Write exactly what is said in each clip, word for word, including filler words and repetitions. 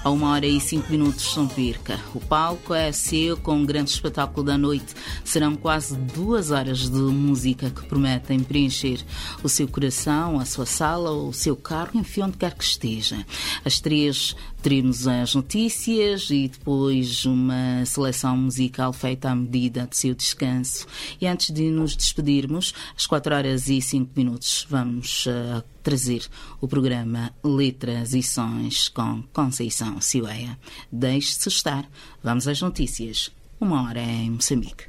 A uma hora e cinco minutos não perca. O palco é seu com um grande espetáculo da noite. Serão quase duas horas de música que prometem preencher o seu coração, a sua sala ou o seu carro, enfim, onde quer que esteja. Às três teremos as notícias e depois uma seleção musical feita à medida do seu descanso. E antes de nos despedirmos, às quatro horas e cinco minutos, vamos uh, trazer o programa Letras e Sons com Conceição Cileia. Deixe-se estar. Vamos às notícias. Uma hora em Moçambique.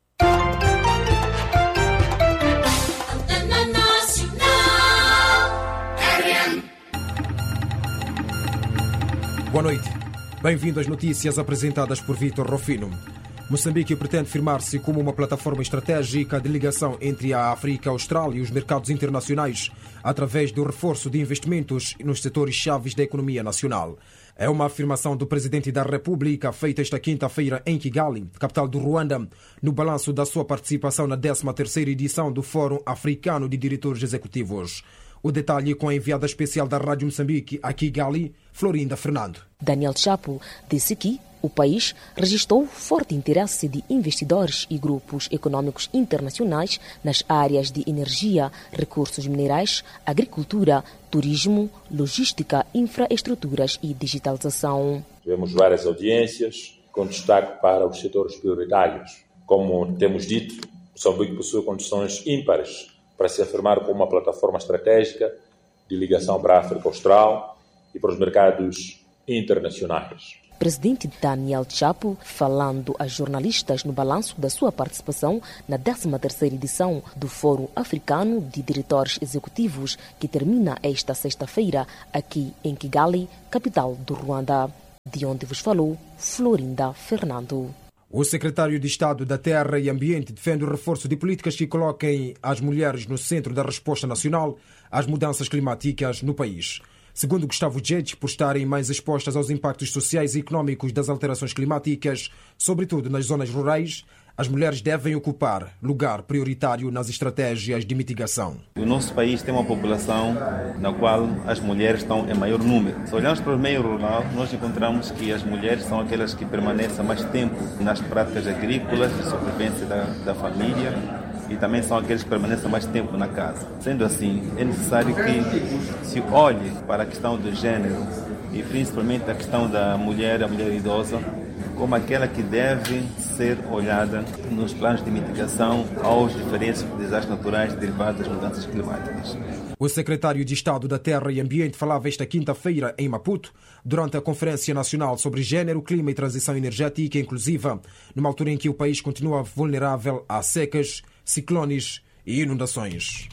Boa noite. Bem-vindo às notícias apresentadas por Vítor Rofino. Moçambique pretende firmar-se como uma plataforma estratégica de ligação entre a África, a Austrália e os mercados internacionais, através do reforço de investimentos nos setores chaves da economia nacional. É uma afirmação do Presidente da República feita esta quinta-feira em Kigali, capital do Ruanda, no balanço da sua participação na décima terceira edição do Fórum Africano de Diretores Executivos. O detalhe com a enviada especial da Rádio Moçambique a Kigali, Florinda Fernando. Daniel Chapo disse que o país registrou forte interesse de investidores e grupos econômicos internacionais nas áreas de energia, recursos minerais, agricultura, turismo, logística, infraestruturas e digitalização. Tivemos várias audiências com destaque para os setores prioritários. Como temos dito, Moçambique possui condições ímpares para se afirmar como uma plataforma estratégica de ligação para a África Austral e para os mercados internacionais. Presidente Daniel Chapo, falando a jornalistas no balanço da sua participação na décima terceira edição do Fórum Africano de Diretores Executivos, que termina esta sexta-feira aqui em Kigali, capital do Ruanda. De onde vos falou, Florinda Fernando. O secretário de Estado da Terra e Ambiente defende o reforço de políticas que coloquem as mulheres no centro da resposta nacional às mudanças climáticas no país. Segundo Gustavo Djedje, por estarem mais expostas aos impactos sociais e económicos das alterações climáticas, sobretudo nas zonas rurais, as mulheres devem ocupar lugar prioritário nas estratégias de mitigação. O nosso país tem uma população na qual as mulheres estão em maior número. Se olharmos para o meio rural, nós encontramos que as mulheres são aquelas que permanecem mais tempo nas práticas agrícolas, de sobrevivência da, da família, e também são aqueles que permanecem mais tempo na casa. Sendo assim, é necessário que se olhe para a questão do gênero e principalmente a questão da mulher, a mulher idosa, como aquela que deve ser olhada nos planos de mitigação aos diferentes desastres naturais derivados das mudanças climáticas. O secretário de Estado da Terra e Ambiente falava esta quinta-feira em Maputo, durante a Conferência Nacional sobre Gênero, Clima e Transição Energética Inclusiva, numa altura em que o país continua vulnerável a secas, ciclones e inundações.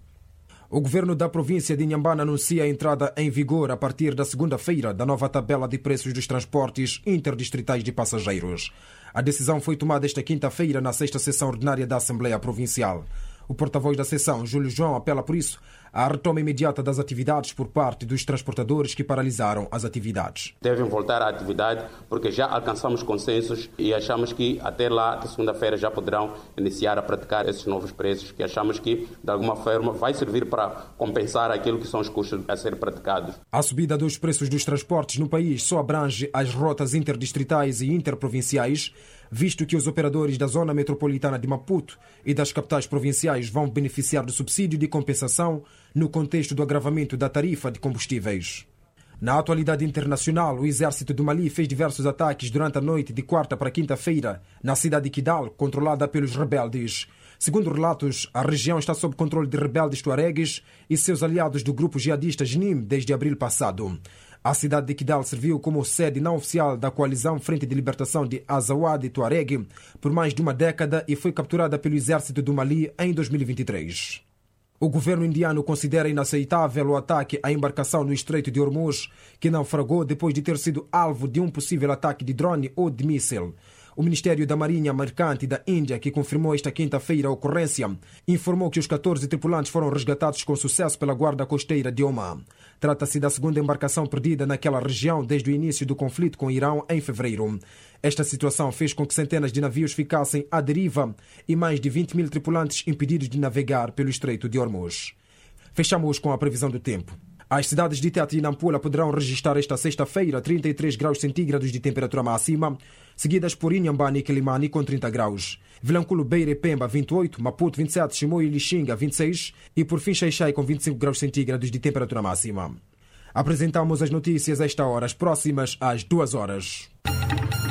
O governo da província de Inhambane anuncia a entrada em vigor a partir da segunda-feira da nova tabela de preços dos transportes interdistritais de passageiros. A decisão foi tomada esta quinta-feira na sexta sessão ordinária da Assembleia Provincial. O porta-voz da sessão, Júlio João, apela por isso à retoma imediata das atividades por parte dos transportadores que paralisaram as atividades. Devem voltar à atividade porque já alcançamos consensos e achamos que até lá, até segunda-feira, já poderão iniciar a praticar esses novos preços que achamos que, de alguma forma, vai servir para compensar aquilo que são os custos a ser praticados. A subida dos preços dos transportes no país só abrange as rotas interdistritais e interprovinciais, visto que os operadores da zona metropolitana de Maputo e das capitais provinciais vão beneficiar do subsídio de compensação no contexto do agravamento da tarifa de combustíveis. Na atualidade internacional, o exército do Mali fez diversos ataques durante a noite de quarta para quinta-feira na cidade de Kidal, controlada pelos rebeldes. Segundo relatos, a região está sob controle de rebeldes tuaregues e seus aliados do grupo jihadista Jenim desde abril passado. A cidade de Kidal serviu como sede não oficial da coalizão Frente de Libertação de Azawad e Tuareg por mais de uma década e foi capturada pelo exército do Mali em dois mil e vinte e três. O governo indiano considera inaceitável o ataque à embarcação no Estreito de Hormuz, que naufragou depois de ter sido alvo de um possível ataque de drone ou de míssil. O Ministério da Marinha Mercante da Índia, que confirmou esta quinta-feira a ocorrência, informou que os catorze tripulantes foram resgatados com sucesso pela Guarda Costeira de Oman. Trata-se da segunda embarcação perdida naquela região desde o início do conflito com o Irão em fevereiro. Esta situação fez com que centenas de navios ficassem à deriva e mais de vinte mil tripulantes impedidos de navegar pelo Estreito de Hormuz. Fechamos com a previsão do tempo. As cidades de Tete e Nampula poderão registrar esta sexta-feira trinta e três graus centígrados de temperatura máxima, seguidas por Inhambane e Quilimane com trinta graus. Vilanculo, Beira e Pemba, vinte e oito, Maputo, vinte e sete, Chimoio e Lixinga, vinte e seis e por fim Xai-Xai com vinte e cinco graus centígrados de temperatura máxima. Apresentamos as notícias a esta hora, as próximas às duas horas.